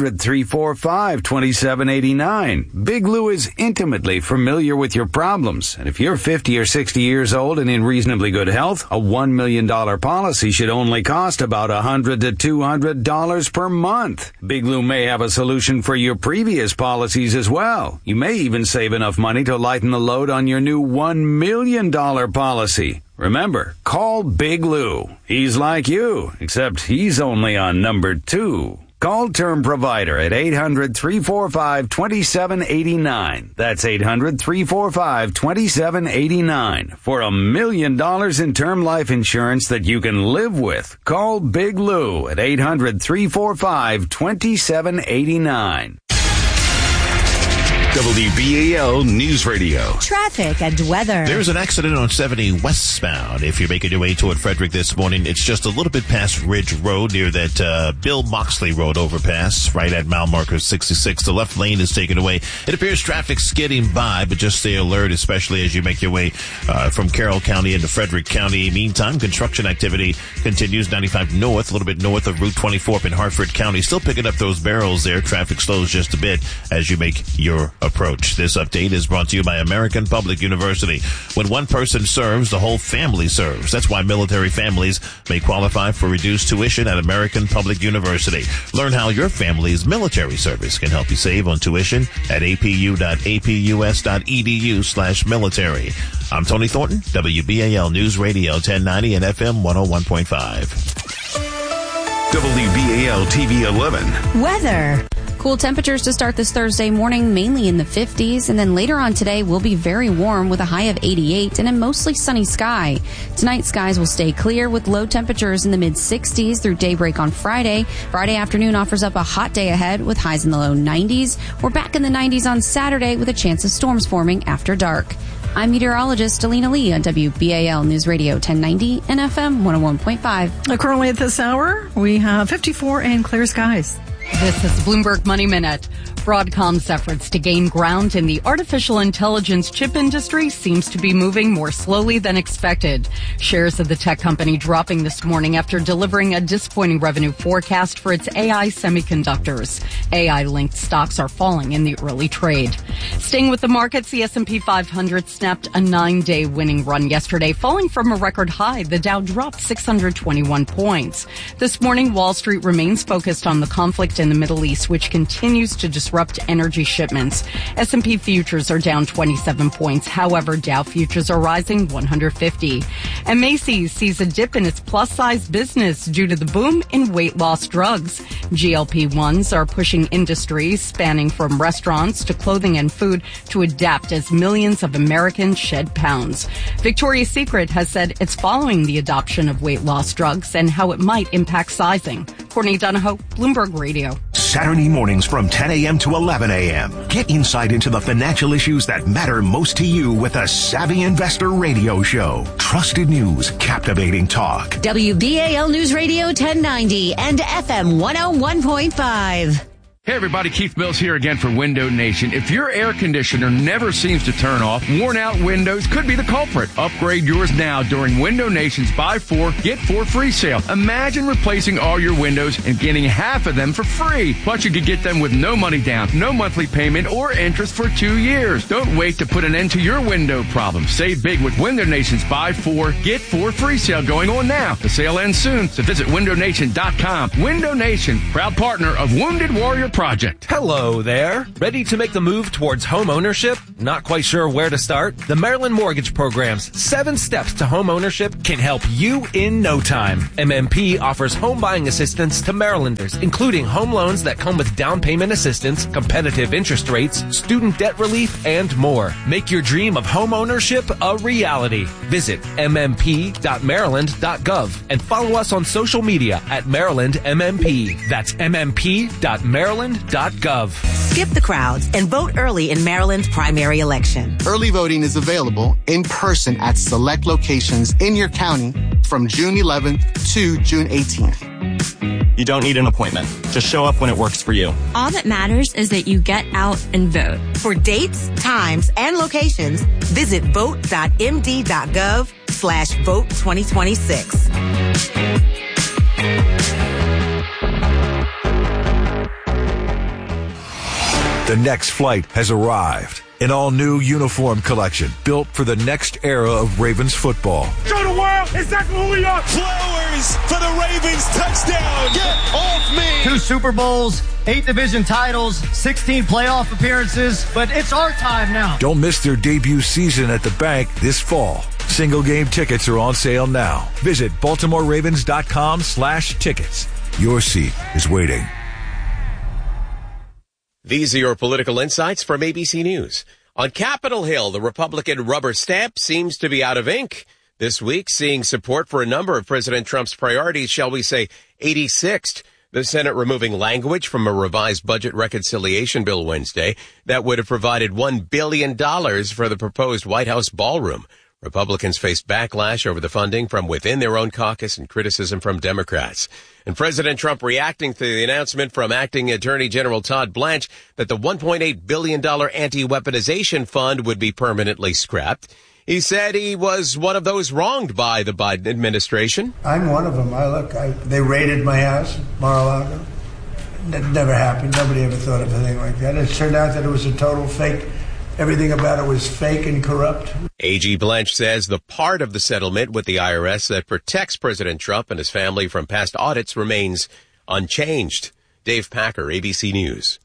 800-345-2789. Big Lou is intimately familiar with your problems, and if you're 50 or 60 years old and in reasonably good health, a $1 million policy should only cost about $100 to $200 per month. Big Lou may have a solution for your previous policies as well. You may even save enough money to lighten the load on your new $1 million policy. Remember, call Big Lou. He's like you, except he's only on number 2. Call Term Provider at 800-345-2789. That's 800-345-2789 for $1 million in term life insurance that you can live with. Call Big Lou at 800-345-2789. WBAL News Radio. Traffic and weather. There's an accident on 70 westbound. If you're making your way toward Frederick this morning, it's just a little bit past Ridge Road near that Bill Moxley Road overpass, right at mile marker 66. The left lane is taken away. It appears traffic's skidding by, but just stay alert, especially as you make your way from Carroll County into Frederick County. Meantime, construction activity continues 95 north, a little bit north of Route 24 up in Hartford County. Still picking up those barrels there. Traffic slows just a bit as you make your approach. This update is brought to you by American Public University. When one person serves, the whole family serves. That's why military families may qualify for reduced tuition at American Public University. Learn how your family's military service can help you save on tuition at apu.apus.edu/military. I'm Tony Thornton, WBAL News Radio 1090 and FM 101.5. WBAL TV 11. Weather. Cool temperatures to start this Thursday morning, mainly in the 50s, and then later on today will be very warm with a high of 88 and a mostly sunny sky. Tonight, skies will stay clear with low temperatures in the mid-60s through daybreak on Friday. Friday afternoon offers up a hot day ahead with highs in the low 90s. We're back in the 90s on Saturday with a chance of storms forming after dark. I'm meteorologist Alina Lee on WBAL News Radio 1090 and FM 101.5. Currently at this hour, we have 54 and clear skies. This is Bloomberg Money Minute. Broadcom's efforts to gain ground in the artificial intelligence chip industry seems to be moving more slowly than expected. Shares of the tech company dropping this morning after delivering a disappointing revenue forecast for its AI semiconductors. AI-linked stocks are falling in the early trade. Staying with the markets, the S&P 500 snapped a 9-day winning run yesterday, falling from a record high. The Dow dropped 621 points. This morning, Wall Street remains focused on the conflict in the Middle East, which continues to disrupt energy shipments. S&P futures are down 27 points. However, Dow futures are rising 150. And Macy's sees a dip in its plus-size business due to the boom in weight loss drugs. GLP-1s are pushing industries spanning from restaurants to clothing and food to adapt as millions of Americans shed pounds. Victoria's Secret has said it's following the adoption of weight loss drugs and how it might impact sizing. Courtney Donahoe, Bloomberg Radio. Saturday mornings from 10 a.m. to 11 a.m. Get insight into the financial issues that matter most to you with a Savvy Investor Radio Show. Trusted news, captivating talk. WBAL News Radio 1090 and FM 101.5. Hey everybody, Keith Mills here again for Window Nation. If your air conditioner never seems to turn off, worn out windows could be the culprit. Upgrade yours now during Window Nation's Buy 4, Get 4 free sale. Imagine replacing all your windows and getting half of them for free. Plus you could get them with no money down, no monthly payment or interest for 2 years. Don't wait to put an end to your window problem. Save big with Window Nation's Buy 4, Get 4 free sale going on now. The sale ends soon, so visit windownation.com. Window Nation, proud partner of Wounded Warrior Project. Hello there. Ready to make the move towards home ownership? Not quite sure where to start? The Maryland Mortgage Program's 7 steps to home ownership can help you in no time. MMP offers home buying assistance to Marylanders, including home loans that come with down payment assistance, competitive interest rates, student debt relief, and more. Make your dream of home ownership a reality. Visit mmp.maryland.gov and follow us on social media at Maryland MMP. That's mmp.maryland.gov. Skip the crowds and vote early in Maryland's primary election. Early voting is available in person at select locations in your county from June 11th to June 18th. You don't need an appointment. Just show up when it works for you. All that matters is that you get out and vote. For dates, times, and locations, visit vote.md.gov/vote2026. The next flight has arrived. An all-new uniform collection built for the next era of Ravens football. Show the world exactly who we are. Flowers for the Ravens touchdown. Get off me. 2 Super Bowls, 8 division titles, 16 playoff appearances, but it's our time now. Don't miss their debut season at the bank this fall. Single game tickets are on sale now. Visit BaltimoreRavens.com/tickets. Your seat is waiting. These are your political insights from ABC News. On Capitol Hill, the Republican rubber stamp seems to be out of ink this week, seeing support for a number of President Trump's priorities, shall we say, 86th. The Senate removing language from a revised budget reconciliation bill Wednesday that would have provided $1 billion for the proposed White House ballroom. Republicans faced backlash over the funding from within their own caucus and criticism from Democrats. And President Trump reacting to the announcement from Acting Attorney General Todd Blanche that the $1.8 billion anti-weaponization fund would be permanently scrapped. He said he was one of those wronged by the Biden administration. I'm one of them. They raided my house, Mar-a-Lago. That never happened. Nobody ever thought of anything like that. It turned out that it was a total fake. Everything about it was fake and corrupt. AG Blanche says the part of the settlement with the IRS that protects President Trump and his family from past audits remains unchanged. Dave Packer, ABC News.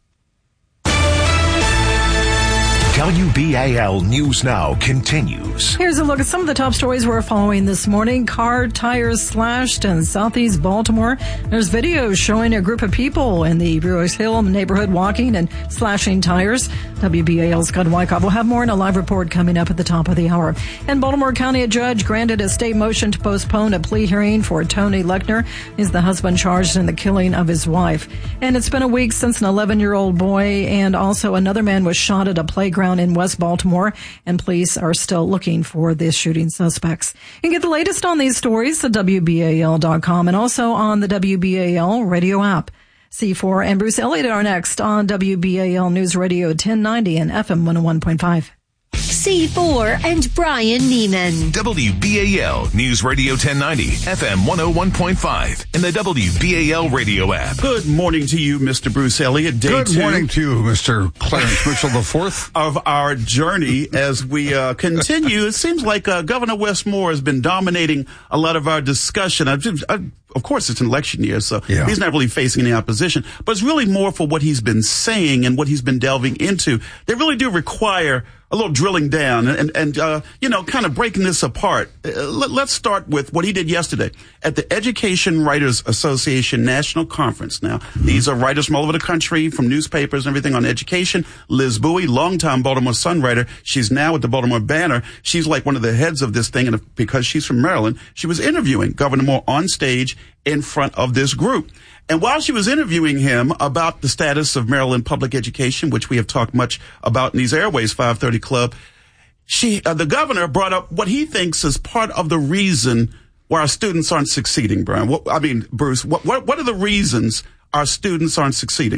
WBAL News Now continues. Here's a look at some of the top stories we're following this morning. Car tires slashed in southeast Baltimore. There's videos showing a group of people in the Brewers Hill neighborhood walking and slashing tires. WBAL's Scott Wyckoff will have more in a live report coming up at the top of the hour. And Baltimore County, a judge granted a state motion to postpone a plea hearing for Tony Lechner. He's the husband charged in the killing of his wife. And it's been a week since an 11-year-old boy and also another man was shot at a playground in West Baltimore, and police are still looking for the shooting suspects. You can get the latest on these stories at WBAL.com and also on the WBAL radio app. C4 and Bruce Elliott are next on WBAL News Radio 1090 and FM 101.5. C4 and Brian Neiman. WBAL News Radio 1090, FM 101.5, and the WBAL radio app. Good morning to you, Mr. Bruce Elliott. Good morning to you, Mr. Clarence Mitchell IV. Of our journey as we continue. It seems like Governor Wes Moore has been dominating a lot of our discussion. Of course, it's an election year, so he's not really facing any opposition. But it's really more for what he's been saying and what he's been delving into. They really do require a little drilling down and kind of breaking this apart. Let's start with what he did yesterday at the Education Writers Association National Conference. Now, these are writers from all over the country, from newspapers and everything on education. Liz Bowie, longtime Baltimore Sun writer. She's now at the Baltimore Banner. She's like one of the heads of this thing, and because she's from Maryland, she was interviewing Governor Moore on stage in front of this group. And while she was interviewing him about the status of Maryland public education, which we have talked much about in these Airways 530 Club, the governor brought up what he thinks is part of the reason why our students aren't succeeding, Brian. Bruce, what are the reasons our students aren't succeeding?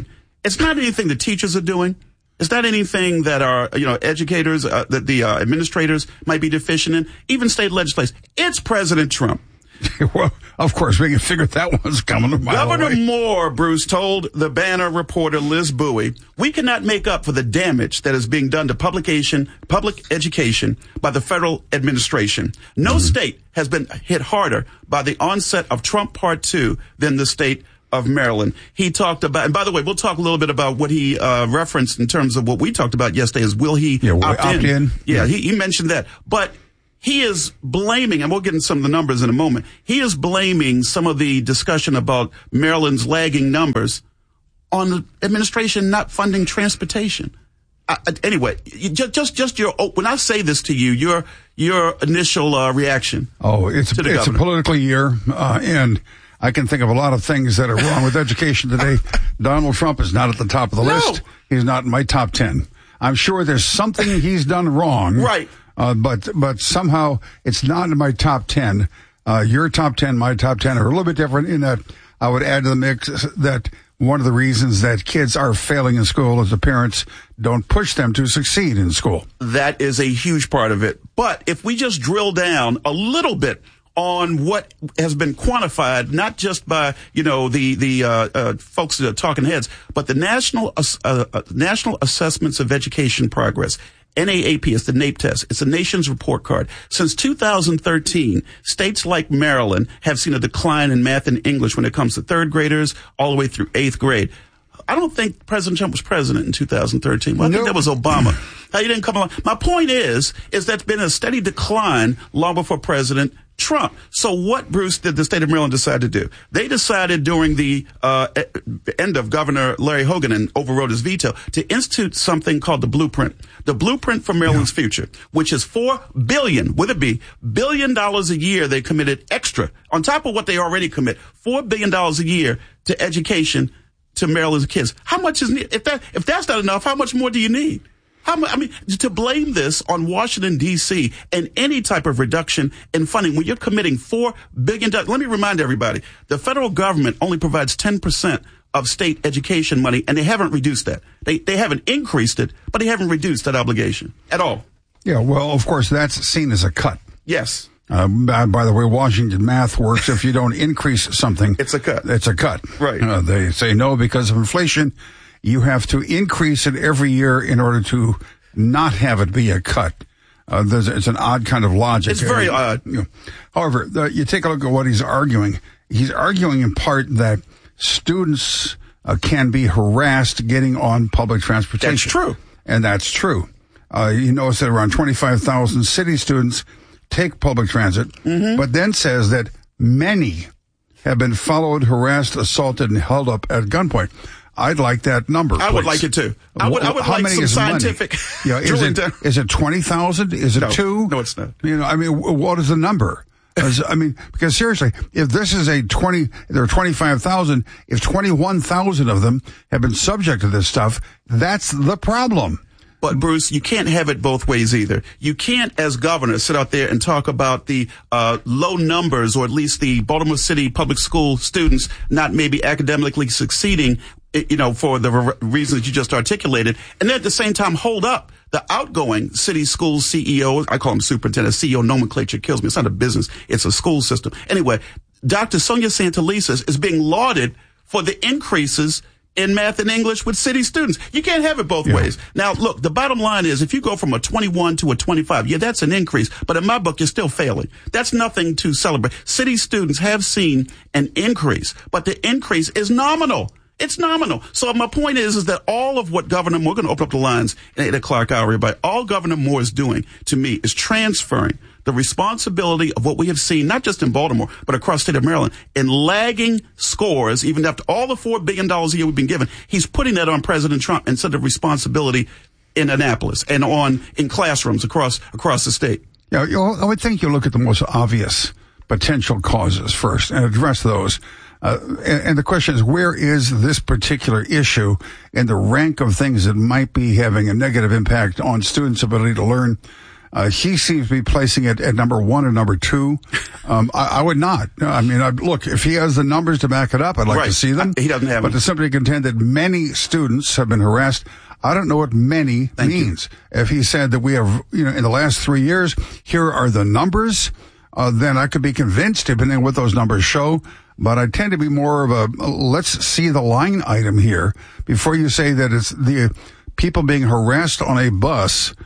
It's not anything the teachers are doing. It's not anything that our, educators, that the administrators might be deficient in, even state legislators. It's President Trump. Well, of course, we can figure that one's coming a mile Governor away. Moore, Bruce, told the Banner reporter Liz Bowie, we cannot make up for the damage that is being done to public education by the federal administration. No state has been hit harder by the onset of Trump Part 2 than the state of Maryland. He talked about, and by the way, we'll talk a little bit about what he referenced in terms of what we talked about yesterday is will he opt in? Yeah, he mentioned that. But he is blaming, and we'll get into some of the numbers in a moment, he is blaming some of the discussion about Maryland's lagging numbers on the administration not funding transportation. Anyway, just your, when I say this to you, your initial reaction. Oh, it's a political year, and I can think of a lot of things that are wrong with education today. Donald Trump is not at the top of the list. He's not in my top 10. I'm sure there's something he's done wrong. Right. But somehow it's not in my top 10. Your top 10, my top 10 are a little bit different in that I would add to the mix that one of the reasons that kids are failing in school is the parents don't push them to succeed in school. That is a huge part of it. But if we just drill down a little bit on what has been quantified, not just by, the folks that are talking heads, but the National Assessments of Education Progress. NAAP is the NAEP test. It's a nation's report card. Since 2013, states like Maryland have seen a decline in math and English when it comes to third graders all the way through eighth grade. I don't think President Trump was president in 2013. Well, I think that was Obama. He didn't come along. My point is there's been a steady decline long before President Trump. So what, Bruce, did the state of Maryland decide to do? They decided during the end of Governor Larry Hogan and overrode his veto to institute something called the Blueprint. The Blueprint for Maryland's future, which is $4 billion a year they committed extra on top of what they already commit. $4 billion a year to education to Maryland's kids. How much is needed? If that's not enough, how much more do you need? To blame this on Washington, D.C. and any type of reduction in funding when you're committing $4 billion. Let me remind everybody, the federal government only provides 10% of state education money, and they haven't reduced that. They haven't increased it, but they haven't reduced that obligation at all. Yeah, well, of course, that's seen as a cut. Yes. By the way, Washington math works. If you don't increase something, it's a cut. It's a cut. Right. They say no because of inflation. You have to increase it every year in order to not have it be a cut. It's an odd kind of logic. It's very odd. However, you take a look at what he's arguing. He's arguing in part that students can be harassed getting on public transportation. That's true. And that's true. You notice that around 25,000 city students take public transit, but then says that many have been followed, harassed, assaulted, and held up at gunpoint. I'd like that number. I would like it too. I would like some scientific. Is it 20,000? Is it 2? No, it's not. What is the number? Because seriously, if this is there are 25,000, if 21,000 of them have been subject to this stuff, that's the problem. But Bruce, you can't have it both ways either. You can't, as governor, sit out there and talk about the low numbers, or at least the Baltimore City public school students not maybe academically succeeding, for the reasons you just articulated, and then at the same time hold up the outgoing city school CEO. I call him superintendent. CEO nomenclature kills me. It's not a business. It's a school system. Anyway, Dr. Sonia Santelises is being lauded for the increases in math and English with city students. You can't have it both ways. Now, look, the bottom line is if you go from a 21 to a 25, that's an increase. But in my book, you're still failing. That's nothing to celebrate. City students have seen an increase, but the increase is nominal. It's nominal. So my point is that all of what Governor Moore, we're going to open up the lines at 8 o'clock hour, everybody. All Governor Moore is doing, to me, is transferring the responsibility of what we have seen, not just in Baltimore, but across the state of Maryland, in lagging scores, even after all the $4 billion a year we've been given. He's putting that on President Trump instead of responsibility in Annapolis and in classrooms across the state. Yeah, I would think you look at the most obvious potential causes first and address those. And the question is, where is this particular issue in the rank of things that might be having a negative impact on students' ability to learn? He seems to be placing it at number 1 or number 2. I would not. I mean, look, if he has the numbers to back it up, I'd like to see them. He doesn't have But them. to simply contend that many students have been harassed, I don't know what many means. If he said that we have, in the last 3 years, here are the numbers, then I could be convinced, depending on what those numbers show. But I tend to be more of a, let's see the line item here before you say that it's the people being harassed on a bus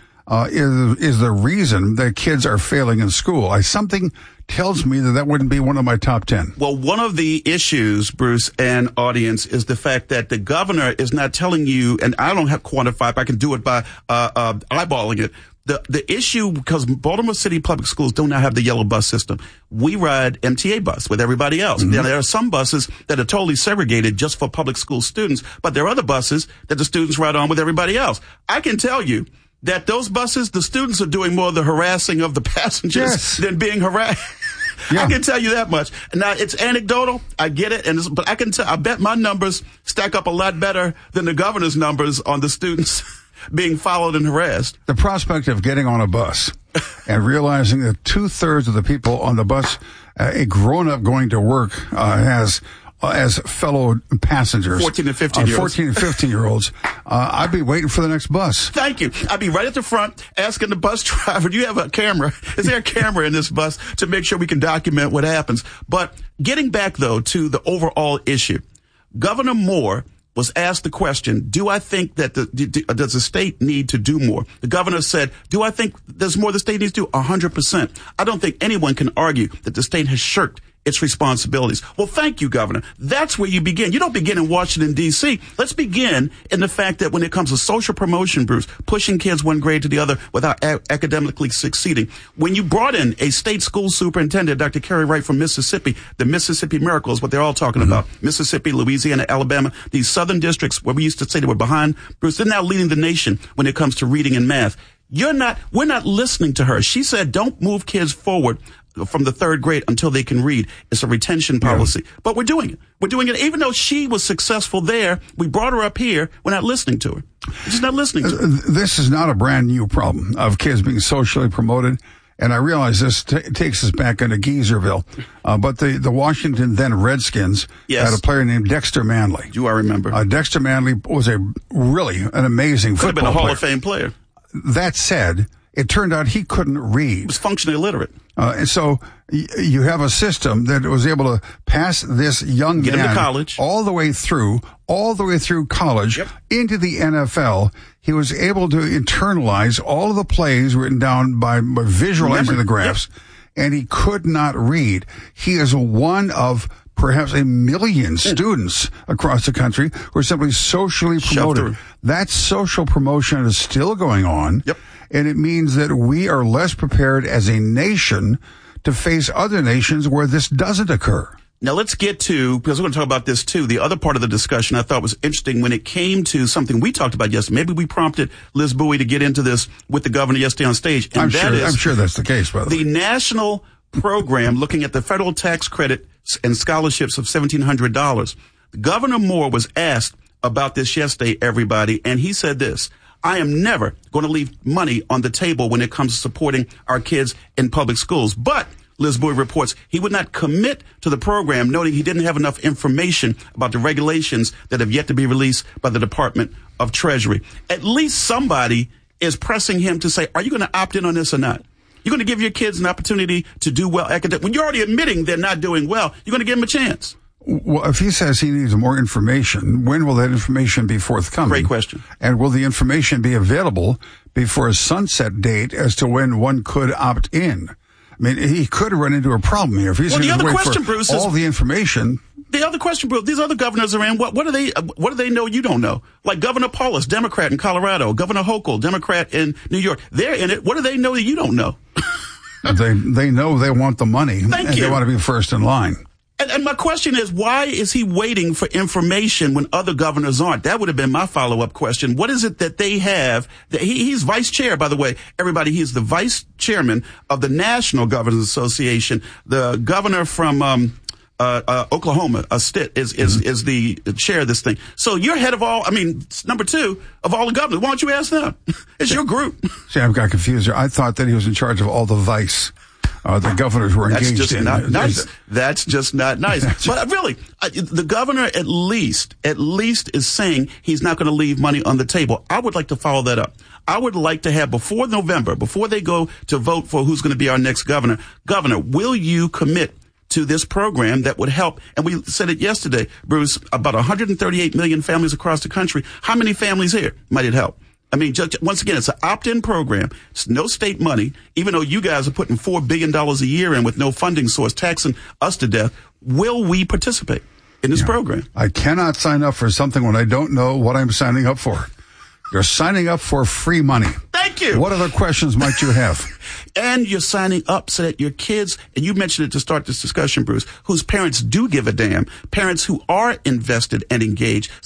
is the reason that kids are failing in school. Something tells me that wouldn't be one of my top 10. Well, one of the issues, Bruce and audience, is the fact that the governor is not telling you, and I don't have quantified, but I can do it by eyeballing it. The issue, because Baltimore City public schools do not have the yellow bus system. We ride MTA bus with everybody else. Now, there are some buses that are totally segregated just for public school students, but there are other buses that the students ride on with everybody else. I can tell you that those buses, the students are doing more of the harassing of the passengers than being harassed. I can tell you that much. Now, it's anecdotal. I get it. But I bet my numbers stack up a lot better than the governor's numbers on the students being followed and harassed. The prospect of getting on a bus and realizing that 2/3 of the people on the bus, a grown-up going to work, has as fellow passengers, 14 and 15-year-olds. I'd be waiting for the next bus. Thank you. I'd be right at the front asking the bus driver, do you have a camera? Is there a camera in this bus to make sure we can document what happens? But getting back, though, to the overall issue, Governor Moore was asked the question, do I think that does the state need to do more? The governor said, do I think there's more the state needs to do? 100%. I don't think anyone can argue that the state has shirked its responsibilities. Well, thank you, Governor. That's where you begin. You don't begin in Washington, D.C. Let's begin in the fact that when it comes to social promotion, Bruce, pushing kids one grade to the other without academically succeeding. When you brought in a state school superintendent, Dr. Kerry Wright from Mississippi, the Mississippi Miracle is what they're all talking about. Mississippi, Louisiana, Alabama, these southern districts where we used to say they were behind, Bruce, they're now leading the nation when it comes to reading and math. We're not listening to her. She said, don't move kids forward from the 3rd grade until they can read. It's a retention policy. But we're doing it. We're doing it. Even though she was successful there, we brought her up here. We're not listening to her. We're just not listening to her. This is not a brand new problem of kids being socially promoted. And I realize this takes us back into Geezerville. But the Washington then Redskins had a player named Dexter Manley. Do I remember? Dexter Manley was an amazing football player. Could have been a Hall of Fame player. That said, it turned out he couldn't read. He was functionally illiterate. And so you have a system that was able to pass this young Get man him to college. all the way through college into the NFL. He was able to internalize all of the plays written down by visualizing the graphs, and he could not read. He is one of perhaps 1 million students across the country who are simply socially promoted. That social promotion is still going on. And it means that we are less prepared as a nation to face other nations where this doesn't occur. Now let's get to, because we're going to talk about this too, the other part of the discussion I thought was interesting when it came to something we talked about yesterday. Maybe we prompted Liz Bowie to get into this with the governor yesterday on stage. And I'm sure that's the case, by the way. The national program looking at the federal tax credit and scholarships of $1,700. Governor Moore was asked about this yesterday, everybody, and he said this: I am never going to leave money on the table when it comes to supporting our kids in public schools. But Liz Bowie reports he would not commit to the program, noting he didn't have enough information about the regulations that have yet to be released by the Department of Treasury. At least somebody is pressing him to say, are you going to opt in on this or not? You're going to give your kids an opportunity to do well academically. When you're already admitting they're not doing well, you're going to give them a chance. Well, if he says he needs more information, when will that information be forthcoming? Great question. And will the information be available before a sunset date as to when one could opt in? I mean, he could run into a problem here if he's going to wait for all the information. The other question, Bruce, these other governors are in. What do they know you don't know? Like Governor Polis, Democrat in Colorado, Governor Hochul, Democrat in New York. They're in it. What do they know that you don't know? They know they want the money. Thank you. They want to be first in line. And my question is, why is he waiting for information when other governors aren't? That would have been my follow-up question. What is it that they have? He's vice chair, by the way. Everybody, he's the vice chairman of the National Governors Association. The governor from Oklahoma, Stitt is the chair of this thing. So you're head of number 2 of all the governors. Why don't you ask them? It's your group. See, I've got confused here. I thought that he was in charge of all the vice. The governors were engaged in. That's just not nice. That's just not nice. But really, the governor at least is saying he's not going to leave money on the table. I would like to follow that up. I would like to have before November, before they go to vote for who's going to be our next governor, will you commit to this program that would help? And we said it yesterday, Bruce, about 138 million families across the country. How many families here might it help? I mean, once again, it's an opt-in program. It's no state money, even though you guys are putting $4 billion a year in with no funding source, taxing us to death. Will we participate in this program? I cannot sign up for something when I don't know what I'm signing up for. You're signing up for free money. Thank you. What other questions might you have? And you're signing up so that your kids, and you mentioned it to start this discussion, Bruce, whose parents do give a damn, parents who are invested and engaged,